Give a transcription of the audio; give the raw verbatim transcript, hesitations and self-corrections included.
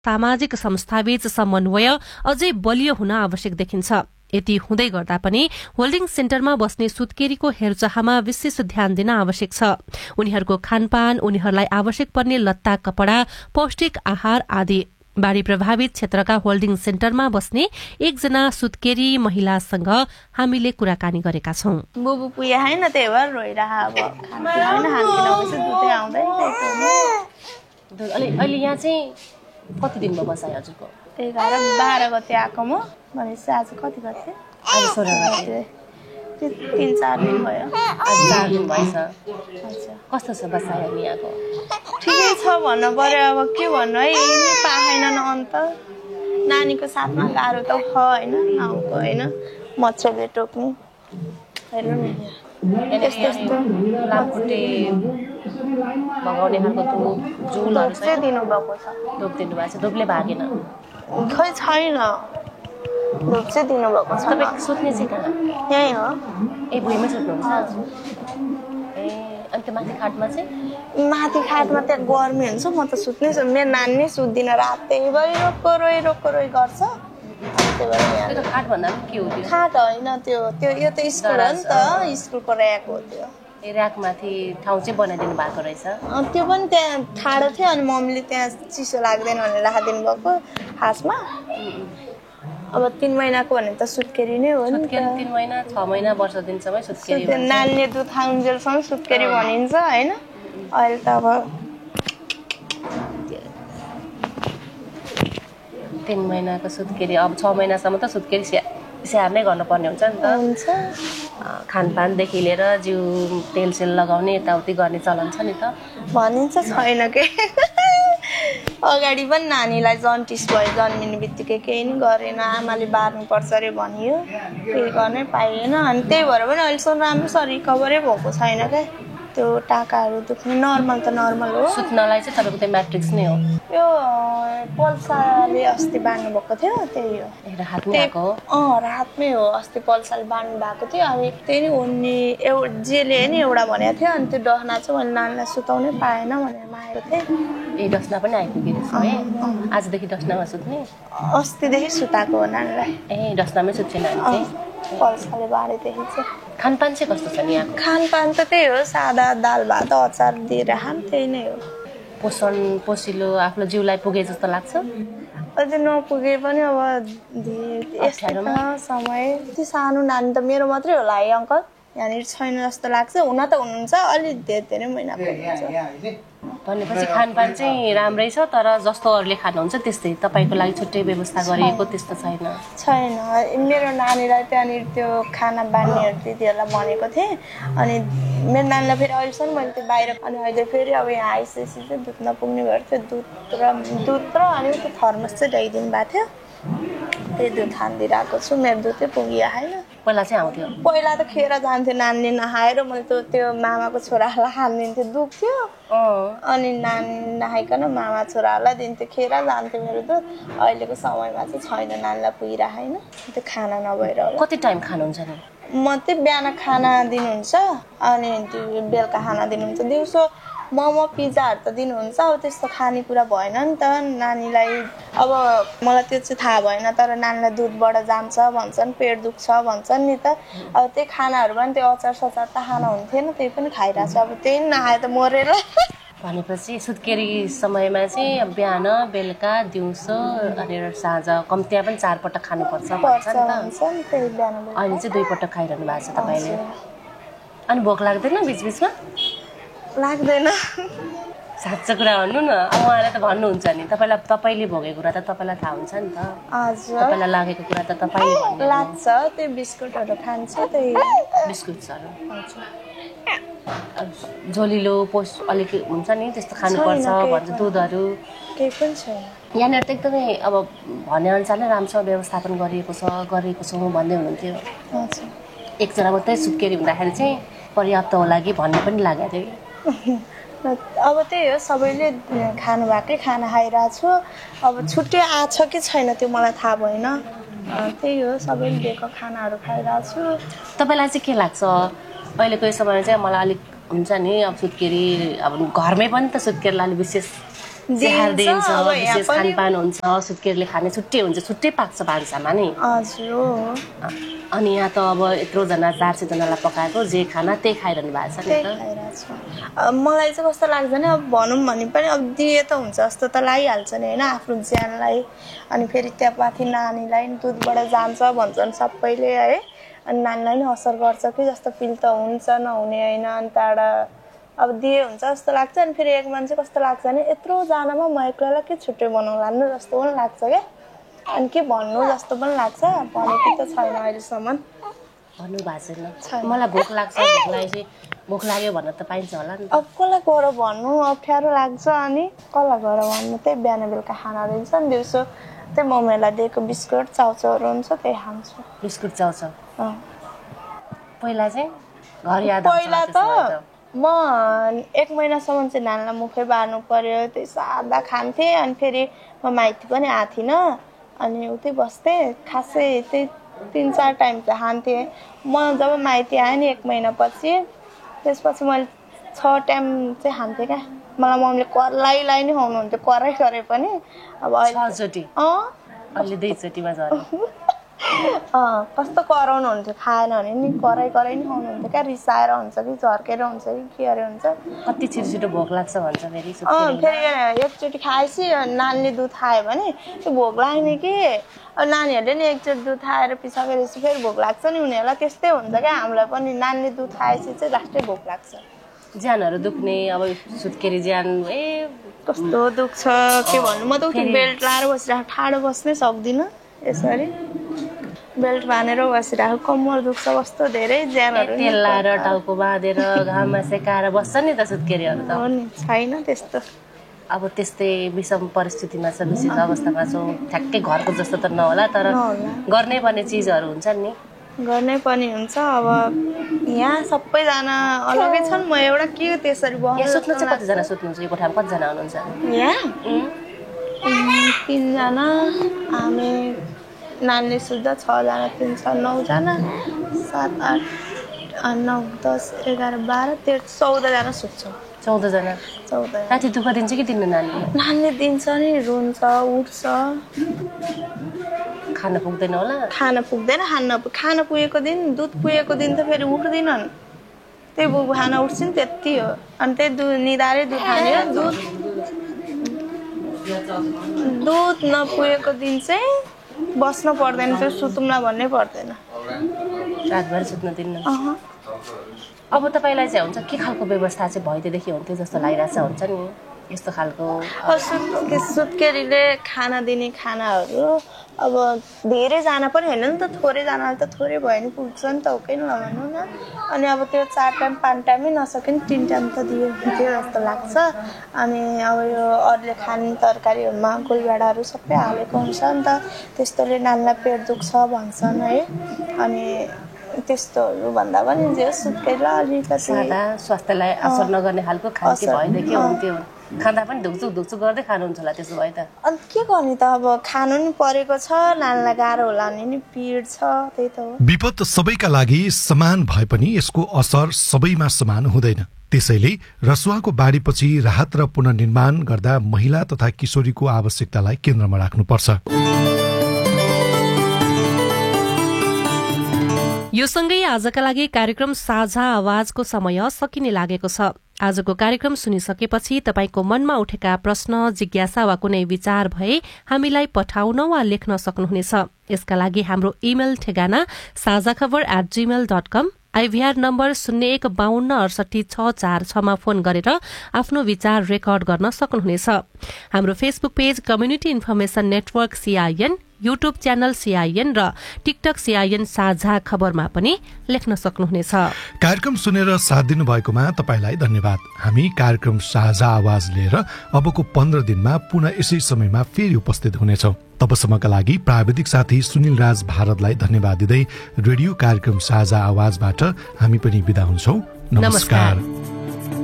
सामाजिक संस्थाबीच समन्वय अझै बलियो हुन आवश्यक देखिन्छ। यति हुँदै गर्दा पनि होल्डिङ सेन्टरमा बस्ने सुत्केरीको हेरचाहमा विशेष ध्यान दिन आवश्यक छ। उनीहरूको खानपान, उनीहरूलाई आवश्यक पर्ने लत्ता कपडा, पौष्टिक आहार आदि। बाढ़ी प्रभावित क्षेत्रका होल्डिङ सेन्टरमा बस्ने एकजना सुत्केरी महिलासँग हामीले कुराकानी गरेका छौं। बुबु पुया हैन, त्यही भएर रोइरह अब खान हैन, हानकिन आउँछ, दुधै आउँदैन। अहिले अहिले यहाँ चाहिँ कति दिन भयो बसाइ हजुरको? एघार बाह्र गते आएको म, भनेपछि आज कति गते? आज सोह्र गते। तीन चार दिन भयो। आज चार दिन भएछ। अच्छा, कस्तो छ बसाइ हामी यहाँको? ठिकै छ भन्नु पर्यो। अब के भन्नु है, यही पाएन न अन्त। नानीको साथमा गाह्रो त ख होइन, नाउँको होइन, मच्छरले टोक्ने। हेर्नु नि यस्तो यस्तो लामखुट्टे बगाउने खालको धुप जुलहरू चाहिँ दिनुभएको छ। धुप दिनुभएको छ, धुपले भागेन? खै छैन, धुप चाहिँ दिनुभएको छ। तपाईँ सुत्ने चाहिँ कहाँ? यहीँ हो। ए भुइँमै सुत्नुहुन्छ? ए अनि त्यो माथि खाटमा चाहिँ? माथि खाटमा त्यहाँ गर्मी हुन्छ, म त सुत्नै छु। मेरो नानी नै सुत्दिन, रात त्यहीँभरि रोक्को रोइ रोक्को रोइ गर्छ। त्यही भएर यहाँ खाट भन्दा पनि के हो त्यो? खाट होइन त्यो, त्यो यो त स्कुल हो नि त, स्कुलको ऱ्याक हो त्यो। ए ऱ्याकमाथि ठाउँ चाहिँ बनाइदिनु भएको रहेछ? त्यो पनि त्यहाँ ठाडो थियो, अनि मम्मीले त्यहाँ चिसो लाग्दैन भनेर राखिदिनु भएको खासमा। अब तीन महिनाको भने त सुत्केरी नै हो नि। तीन महिना छ महिना वर्ष दिनसम्म सुत्केरी हो। नानीले दुध खाउन्जेलसम्म सुत्केरी भनिन्छ होइन। अहिले त अब तीन महिनाको सुत्केरी, अब छ महिनासम्म त सुत्केरी स्या स्याहार नै गर्नुपर्ने हुन्छ नि त। हुन्छ। खानपानदेखि लिएर जिउ तेल सेल लगाउने यताउति गर्ने चलन छ नि त। भनिन्छ छैन के। अगाडि पनि नानीलाई जन्टिस भयो, जन्मिने बित्तिकै केही नि गरेन, आमाले बार्नुपर्छ अरे भनियो, केही गर्नै पाइएन। अनि त्यही भएर पनि अहिलेसम्म राम्रोसँग रिकभरै भएको छैन क्या। त्यो टाकाहरू दुख्ने नर्मल त नर्मल हो। सुत्नलाई चाहिँ तपाईँको त्यो म्याट्रिक्स नै हो? यो पल्साले अस्ति बाँड्नु भएको थियो, त्यही हो। राहतमै आएको हो? अँ राहतमै हो। अस्ति पल्साले बाँड्नु भएको थियो, अनि त्यही नि उनी एउ जेले नि एउटा भनेको थियो। अनि त्यो डहना चाहिँ मैले नानीलाई सुताउनै पाएन भनेर मागेको थिएँ। ए डस्ना पनि आइपुग्यो त्यसो है? आजदेखि डस्नामा सुत्ने? अस्तिदेखि सुताएको हो नानीलाई। ए डस्नामै सुत्छ नानी चाहिँ? पल्साले बाँडेदेखि चाहिँ। खानपान चाहिँ कस्तो छ नि यहाँको? खानपान त त्यही हो, सादा दाल भात अचार दिएर खाम, त्यही नै हो। पोषण पोसिलो आफ्नो जिउलाई पुगे जस्तो लाग्छ? अझै नपुगे पनि अब यस्तो समय। त्यो सानो नानी त मेरो मात्रै होला है अङ्कल, यहाँनिर छैन जस्तो लाग्छ। हुन त हुनुहुन्छ, अलिक धेरै धेरै महिना पुग्छ। भनेपछि खानपान चाहिँ राम्रै छ, तर जस्तो अरूले खानुहुन्छ त्यस्तै, तपाईँको लागि छुट्टै व्यवस्था गरिएको त्यस्तो छैन? छैन। मेरो नानीलाई त्यहाँनिर त्यो खाना बाँड्नेहरू दिदीहरूलाई भनेको थिएँ। अनि मेरो नानीलाई फेरि अहिलेसम्म मैले त्यो बाहिर, अनि अहिले फेरि अब यहाँ आइसकेपछि चाहिँ दुध नपुग्ने भएर त्यो दुध र दुध र अनि त्यो थर्मस चाहिँ ल्याइदिनु भएको थियो, त्यही दुध खानिदिइरहेको छु। मेरो दुधै पुगियो होइन। पहिला चाहिँ आउँथ्यो? पहिला त खेर जान्थ्यो, नानीले नखाएर मैले त्यो त्यो मामाको छोराहरूलाई खानिदिन्थ्यो, दुख्थ्यो। अनि नानी नखाइकन मामा छोराहरूलाई दिन्थ्यो, खेर जान्थ्यो मेरो दुध। अहिलेको समयमा चाहिँ छैन, नानीलाई पुगिरहेको होइन, त्यो खाना नभएर होला। कति टाइम खानुहुन्छ नि? म चाहिँ बिहान खाना दिनुहुन्छ, अनि त्यो बेलुका खाना दिनुहुन्छ। दिउँसो मोमो पिज्जाहरू त दिनुहुन्छ, अब त्यस्तो खानेकुरा भएन नि त नानीलाई। अब मलाई त्यो चाहिँ थाहा भएन, तर नानीलाई दुधबाट जान्छ भन्छन्, पेट दुख्छ भन्छन् नि त। अब त्यही खानाहरू पनि त्यो अचार सचार त खाना हुन्थेन, त्यही पनि खाइरहेको छ। अब त्यही नखाए त मरेर। भनेपछि सुत्केरी समयमा चाहिँ बिहान बेलुका दिउँसो अनि साँझ कम्तीमा पनि चारपटक खानुपर्छ भन्छ नि त। अहिले चाहिँ दुईपटक खाइरहनु भएको छ तपाईँले? अनि भोक लाग्दैन बिचबिचमा? लाग्दैन। साँच्चो कुरा भन्नु न, अब उहाँलाई त भन्नुहुन्छ नि, तपाईँलाई तपाईँले भोगेको कुरा त तपाईँलाई थाहा हुन्छ नि त। हजुर। तपाईँलाई लागेको कुरा त तपाईँले भन्नु लाग्छ। त्यो बिस्कुटहरू खान्छ, त्यही बिस्कुट्सहरू। झोलिलो पोस अलिक हुन्छ नि त्यस्तो खानुपर्छ भन्छ, दुधहरू केही पनि छैन यहाँनिर त। एकदमै अब भनेअनुसार नै राम्रोसँग व्यवस्थापन गरिएको छ गरिएको छौँ भन्दै हुनुहुन्थ्यो। एकजना मात्रै सुत्केरी हुँदाखेरि चाहिँ पर्याप्त होला कि भन्ने पनि लागेको थियो। अब त्यही हो, सबैले खानु भएकै खाना खाइरहेको छु। अब छुट्टै आछ कि छैन त्यो मलाई थाहा भएन, त्यही हो, सबैले दिएको खानाहरू खाइरहेको छु। तपाईँलाई चाहिँ के लाग्छ अहिलेको यो समयमा चाहिँ? मलाई अलिक हुन्छ नि अब सुत्केरी, अब घरमै पनि त सुत्केरीलाई अलिक विशेष स्याहार दिन्छ, विशेष खानपान हुन्छ, सुत्केरीले खाने छुट्टै हुन्छ, छुट्टै पाक्छ भान्सामा नि। हजुर हो। अनि यहाँ त अब यत्रोजना चार सयजनालाई पकाएको जे खाना त्यही खाइरहनु भएको छ नि त। मलाई चाहिँ कस्तो लाग्छ नि, अब भनौँ भने पनि अब दिए त हुन्छ जस्तो त लागिहाल्छ नि होइन आफ्नो ज्यानलाई। अनि फेरि त्यहाँ माथि नानीलाई दुधबाट जान्छ भन्छन् सबैले है, अनि नानीलाई नि असर गर्छ कि जस्तो फिल त हुन्छ नहुने होइन। अनि त्यहाँबाट अब दिए हुन्छ जस्तो लाग्छ। अनि फेरि एक मान्छे कस्तो लाग्छ नि यत्रोजनामा म एक्लैलाई के छुट्टै बनाउनु लानु जस्तो पनि लाग्छ क्या। अनि के भन्नु जस्तो पनि लाग्छ, भनेको त छैन अहिलेसम्म। भन्नु भएको छैन। मलाई भोक लाग्छ, भोक लागेपछि भोक लाग्यो भन्न त पाइन्छ होला नि। अब कसलाई गएर भन्नु अप्ठ्यारो लाग्छ, अनि कसलाई गएर भन्नु। त्यही बिहान बेलुका खाना दिन्छ नि, दिउँसो त्यही मम्मीलाई दिएको बिस्कुट चाउचाउहरू हुन्छ त्यही खान्छु। बिस्कुट चाउचाउ पहिला चाहिँ घर याद पहिला त म एक महिनासम्म चाहिँ नानीलाई मुखै बार्नु पर्यो, त्यही सादा खान्थेँ। अनि फेरि म माइती पनि आएको थिइनँ, अनि उतै बस्थेँ। खासै त्यही तिन चार टाइम चाहिँ खान्थेँ। म जब माइती आएँ नि एक महिनापछि, त्यसपछि मैले छ टाइम चाहिँ खान्थेँ क्या। मलाई मम्मीले कराइलाई नै खुवाउनुहुन्थ्यो, कराई गरे पनि। अब अहिले अँ अहिले दुईचोटिमा झऱ्यो। अँ कस्तो कराउनुहुन्थ्यो, खाएन भने नि कराई कराई नै खुवाउनुहुन्थ्यो क्या। रिसाएर हुन्छ कि झर्केर हुन्छ कि के अरे हुन्छ। कति छिटो छिटो भोक लाग्छ भन्छ फेरि। अँ फेरि एकचोटि खाएपछि नानीले दुध खायो भने त्यो भोक लाग्ने कि। अब नानीहरूले नि एकचोटि दुध खाएर पिसाकेपछि फेरि भोक लाग्छ नि उनीहरूलाई, त्यस्तै हुन्छ क्या हामीलाई पनि। नानीले दुध खाएपछि चाहिँ लास्टै भोक लाग्छ। ज्यानहरू दुख्ने अब सुत्केरी ज्यान ए कस्तो दुख्छ के भन्नु। म त उति बेल्ट लाएर बसिरहेको, ठाडो बस्नै सक्दिनँ यसरी। बेल्ट बाँधेर बसिरहेको कम्मर दुख्छ, कस्तो धेरै ज्यानहरू। तेल लाएर टाउको बाँधेर घाममा सेकाएर बस्छ नि त सुत्केरीहरू त। हो नि, छैन त्यस्तो। अब त्यस्तै विषम परिस्थितिमा छ, विषित अवस्थामा छौँ। ठ्याक्कै घरको जस्तो त नहोला, तर गर्नै पर्ने चिजहरू हुन्छन् नि। गर्नै पर्ने हुन्छ। अब यहाँ सबैजना अलगै छन्, म एउटा के त्यसरी बस्नु। सुत्नु चाहिँ कतिजना सुत्नुहुन्छ यो कोठामा? कतिजना हुनुहुन्छ यहाँ? तिनजना, हामी नानीले सुत्दा छजना, तिन छ नौजना, सात आठ नौ दस एघार बाह्र तेह्र चौधजना सुत्छौँ। चौधजना चौध राति दुःख दिन्छ कि दिन्न नानीले? नानीले दिन्छ नि, रुन्छ उठ्छ। खान पुग्दैन होला? खान पुग्दैन। खान खान पुगेको दिन, दुध पुगेको दिन त फेरि उठ्दैनन्। त्यही बुबु खाना उठ्छ नि त्यति हो। अनि त्यही दुध निधारै दुध खाने। दुध दुध नपुगेको दिन चाहिँ बस्न पर्दैन, त्यो सुतौँला भन्नै पर्दैन। रातभरि सुत्न दिन्न। अब तपाईँलाई चाहिँ हुन्छ के खालको व्यवस्था चाहिँ भइदिएदेखि हुन्थ्यो जस्तो लागिरहेछ? हुन्छ नि यस्तो खालको सुत्के सुत्केरीले खाना दिने खानाहरू अब धेरैजना पनि होइन नि त, थोरैजनाले त थोरै भयो नि पुग्छ नि त, हो कि नभनौँ न। अनि अब त्यो चार टाइम पाँच टाइमै नसके नि तिन टाइम त दियो हुन्थ्यो जस्तो लाग्छ। अनि अब यो अरूले खाने तरकारीहरूमा गोलभेडाहरू सबै हालेको हुन्छ नि त, त्यस्तोले नानीलाई पेट दुख्छ भन्छन् है। अनि त्यस्तोहरू भन्दा पनि जे सुत्केरीलाई अलिकति सादा स्वास्थ्यलाई असर नगर्ने खालको खालके भएदेखि हुन्थ्यो। खाँदा पनि धुकचुक धुकचुक गर्दै खानुहुन्छ होला त्यसो भए त? अनि के गर्ने त, अब खानु नि परेको छ, नानीलाई गाह्रो होला भने नि पिड छ, त्यही त हो। विपद सबैका लागि समान भए पनि यसको असर सबैमा समान हुँदैन। त्यसैले रसुवाको बाढीपछि राहत र पुनर्निर्माण गर्दा महिला तथा किशोरीको आवश्यकतालाई केन्द्रमा राख्नुपर्छ। यो सँगै आजका लागि कार्यक्रम साझा आवाजको समय सकिने लागेको छ। आजको कार्यक्रम सुनिसकेपछि तपाईको मनमा उठेका प्रश्न, जिज्ञासा वा कुनै विचार भए हामीलाई पठाउन वा लेख्न सक्नुहुनेछ। यसका लागि हाम्रो इमेल ठेगाना साझा खबर at Gmail dot com, IVR number शून्य एक बाहन्न अडसठी छ चार छमा फोन गरेर आफ्नो विचार रेकर्ड गर्न सक्नुहुनेछ। हाम्रो Facebook page community information network CIN, YouTube channel CIN र टिकटक सीआईएन साझा खबरमा पनि लेख्न सक्नुहुनेछ। कार्यक्रम सुनेर साथ दिनु भएकोमा तपाईलाई धन्यवाद। हामी कार्यक्रम साझा आवाज लिएर अबको पन्ध्र दिनमा पुनः यसै समयमा फेरि उपस्थित हुनेछौं। तबसम्मका लागि प्राविधिक साथी सुनिल राज भारतलाई धन्यवाद दिँदै रेडियो कार्यक्रम साझा आवाजबाट हामी पनि बिदा हुन्छौं। नमस्कार, नमस्कार।